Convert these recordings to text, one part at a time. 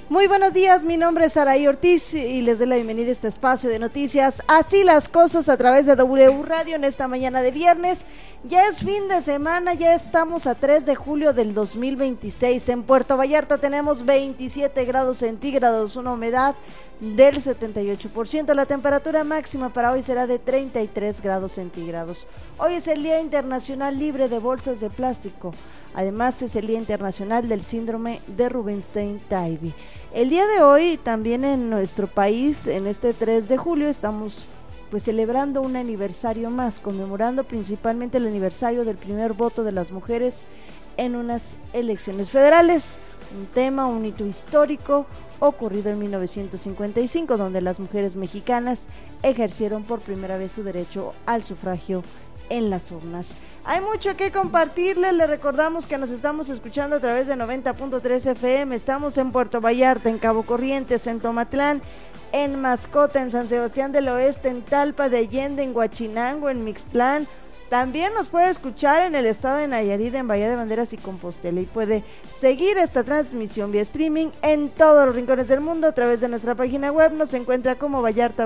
Muy buenos días, mi nombre es Saraí Ortiz y les doy la bienvenida a este espacio de noticias. Así las cosas a través de W Radio en esta mañana de viernes. Ya es fin de semana, ya estamos a 3 de julio del 2026. En Puerto Vallarta tenemos 27 grados centígrados, una humedad del 78%. La temperatura máxima para hoy será de 33 grados centígrados. Hoy es el Día Internacional Libre de Bolsas de Plástico. Además es el Día Internacional del Síndrome de Rubinstein-Taybi. El día de hoy también en nuestro país, en este 3 de julio, estamos pues celebrando un aniversario más, conmemorando principalmente el aniversario del primer voto de las mujeres en unas elecciones federales, un tema, un hito histórico ocurrido en 1955, donde las mujeres mexicanas ejercieron por primera vez su derecho al sufragio en las urnas. Hay mucho que compartirles, les recordamos que nos estamos escuchando a través de 90.3 FM, estamos en Puerto Vallarta, en Cabo Corrientes, en Tomatlán, en Mascota, en San Sebastián del Oeste, en Talpa de Allende, en Huachinango, en Mixtlán. También nos puede escuchar en el estado de Nayarit, en Bahía de Banderas y Compostela, y puede seguir esta transmisión vía streaming en todos los rincones del mundo a través de nuestra página web. Nos encuentra como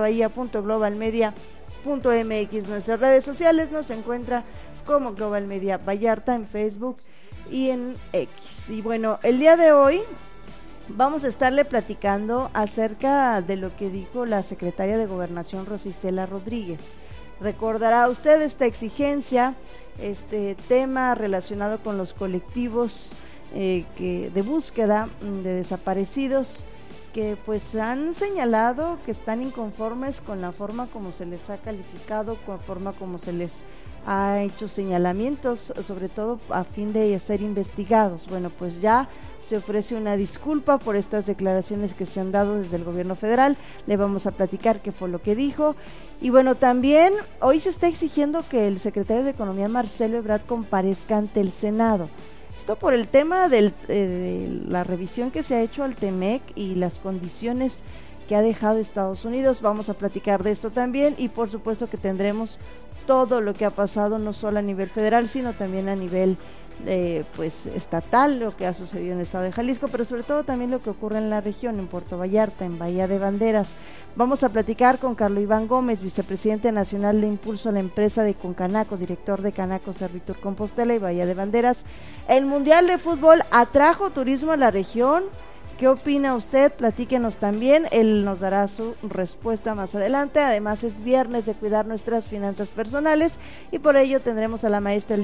vallartabahía.globalmedia.mx. Nuestras redes sociales nos encuentra como Global Media Vallarta en Facebook y en X. Y bueno, el día de hoy vamos a estarle platicando acerca de lo que dijo la secretaria de Gobernación, Rosa Isela Rodríguez. Recordará usted esta exigencia, este tema relacionado con los colectivos de búsqueda de desaparecidos, que pues han señalado que están inconformes con la forma como se les ha calificado, con la forma como se les ha hecho señalamientos, sobre todo a fin de ser investigados. Bueno, pues ya se ofrece una disculpa por estas declaraciones que se han dado desde el gobierno federal. Le vamos a platicar qué fue lo que dijo. Y bueno, también hoy se está exigiendo que el secretario de Economía, Marcelo Ebrard, comparezca ante el Senado. Esto por el tema de la revisión que se ha hecho al TEMEC y las condiciones que ha dejado Estados Unidos. Vamos a platicar de esto también, y por supuesto que tendremos todo lo que ha pasado, no solo a nivel federal, sino también a nivel pues estatal, lo que ha sucedido en el estado de Jalisco, pero sobre todo también lo que ocurre en la región, en Puerto Vallarta, en Bahía de Banderas. Vamos a platicar con Carlos Iván Gómez, vicepresidente nacional de Impulso a la Empresa de Concanaco, director de Canaco Servitur Compostela y Bahía de Banderas. El Mundial de Fútbol atrajo turismo a la región. ¿Qué opina usted? Platíquenos también, él nos dará su respuesta más adelante. Además es viernes de cuidar nuestras finanzas personales y por ello tendremos a la maestra